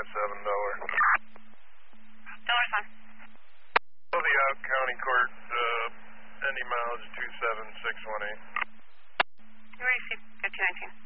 $7. Dollar sign. The out county court, any mileage 27618. You receive 1519.